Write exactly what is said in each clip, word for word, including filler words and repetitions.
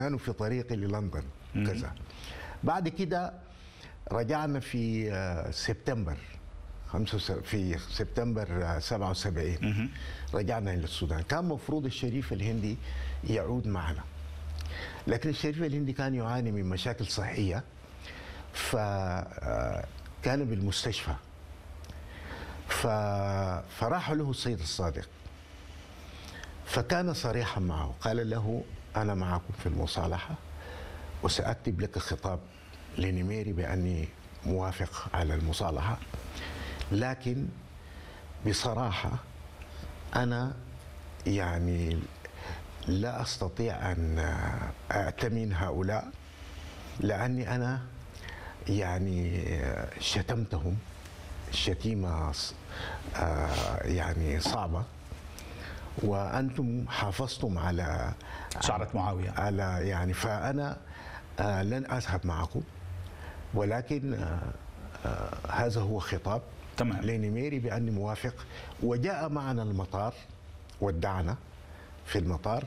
كانوا في طريقي للندن كذا. بعد كده رجعنا في آه، سبتمبر خمسة وسبعين في سبتمبر آه، سبعة وسبعين رجعنا إلى السودان. كان مفروض الشريف الهندي يعود معنا، لكن الشريف الهندي كان يعاني من مشاكل صحية، فكان بالمستشفى. ف... فراح له السيد الصادق، فكان صريحا معه، قال له: أنا معكم في المصالحة وسأكتب لك خطاب لنميري بأني موافق على المصالحة، لكن بصراحة أنا يعني لا أستطيع أن أأتمن هؤلاء، لأني أنا يعني شتمتهم شتيمة يعني صعبة، وأنتم حافظتم على شعرة معاوية على يعني فأنا لن أذهب معكم، ولكن هذا هو خطاب تمام لنميري بأني موافق. وجاء معنا المطار، ودعنا في المطار،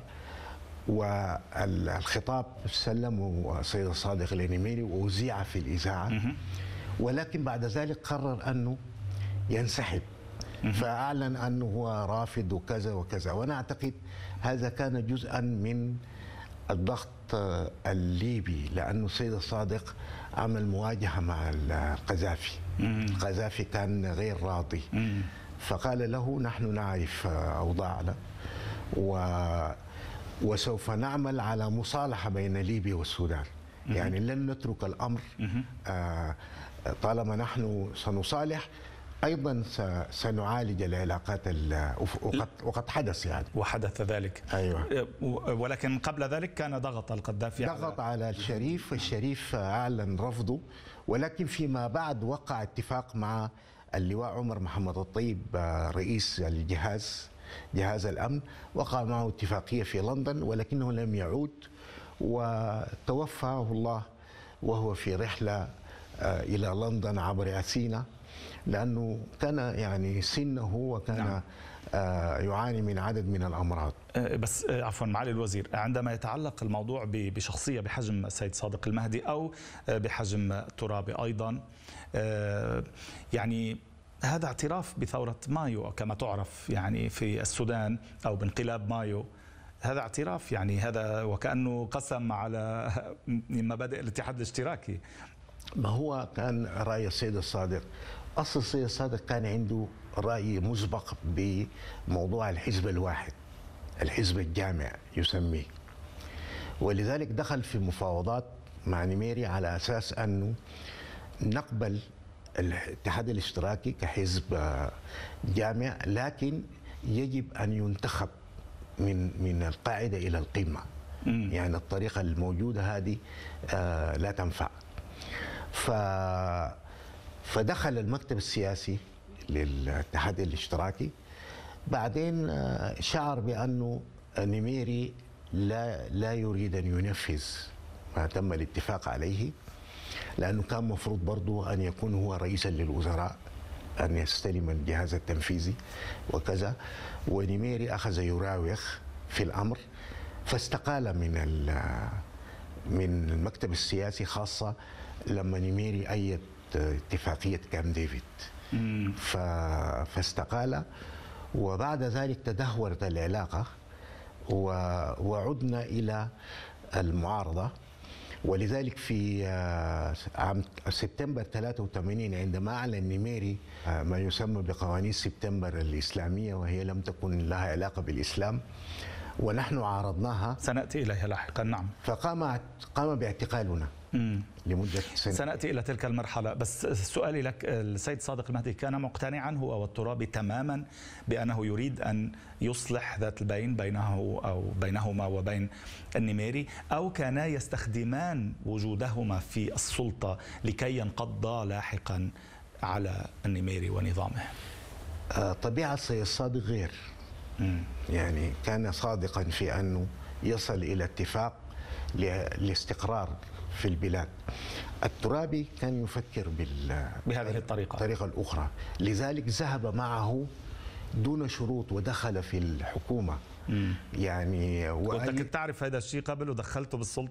والخطاب سلمه السيد الصادق لنميري وأذيع في الإذاعة، ولكن بعد ذلك قرر أنه ينسحب، فأعلن أنه هو رافض وكذا وكذا. وأنا أعتقد هذا كان جزءا من الضغط الليبي، لأنه السيد الصادق عمل مواجهة مع القذافي. القذافي كان غير راضي، فقال له: نحن نعرف أوضاعنا و وسوف نعمل على مصالحة بين ليبيا والسودان، يعني لن نترك الأمر آه طالما نحن سنصالح، أيضا سنعالج العلاقات وقد, وقد حدث يعني وحدث ذلك. أيوة. ولكن قبل ذلك كان ضغط القذافي ضغط على, على الشريف، الشريف أعلن رفضه، ولكن فيما بعد وقع اتفاق مع اللواء عمر محمد الطيب رئيس الجهاز جهاز الأمن، وقع معه اتفاقية في لندن، ولكنه لم يعود، وتوفاه الله وهو في رحلة إلى لندن عبر أثينا، لأنه كان يعني سنه وكان نعم. يعاني من عدد من الأمراض. بس عفوا معالي الوزير، عندما يتعلق الموضوع بشخصية بحجم السيد صادق المهدي أو بحجم ترابي أيضا، يعني هذا اعتراف بثورة مايو كما تعرف يعني في السودان، أو بانقلاب مايو، هذا اعتراف، يعني هذا وكأنه قسم على مبادئ الاتحاد الاشتراكي. ما هو كان رأي السيد الصادق، أصل السيد الصادق كان عنده رأي مسبق بموضوع الحزب الواحد، الحزب الجامع يسميه، ولذلك دخل في مفاوضات مع نميري على أساس أنه نقبل الاتحاد الاشتراكي كحزب جامع، لكن يجب أن ينتخب من من القاعدة إلى القمة، يعني الطريقة الموجودة هذه لا تنفع. ف فدخل المكتب السياسي للاتحاد الاشتراكي، بعدين شعر بأنه نميري لا لا يريد أن ينفذ ما تم الاتفاق عليه، لأنه كان مفروض برضو أن يكون هو رئيسا للوزراء، أن يستلم الجهاز التنفيذي وكذا، ونميري أخذ يراوغ في الأمر، فاستقال من من المكتب السياسي، خاصة لما نميري أيد اتفاقية كامب ديفيد، فاستقال. وبعد ذلك تدهورت العلاقة وعدنا إلى المعارضة، ولذلك في عام سبتمبر ثلاثة وثمانين عندما أعلن نميري ما يسمى بقوانين سبتمبر الإسلامية، وهي لم تكن لها علاقة بالإسلام ونحن عارضناها، سنأتي إليها لاحقا. نعم. فقام قام باعتقالنا مم. لمدة سنة. سنأتي إلى تلك المرحلة، بس سؤالي لك، السيد صادق المهدي كان مقتنعا هو والترابي تماما بأنه يريد أن يصلح ذات البين بينه أو بينهما وبين النميري، أو كانا يستخدمان وجودهما في السلطة لكي ينقضا لاحقا على النميري ونظامه؟ طبيعة السيد الصادق غير، مم. يعني كان صادقا في أنه يصل إلى اتفاق لاستقرار في البلاد. الترابي كان يفكر بال بهذه الطريقة الطريقة الأخرى، لذلك ذهب معه دون شروط ودخل في الحكومة. مم. يعني وأنت كنت تعرف هذا الشيء قبل ودخلته بالسلطة؟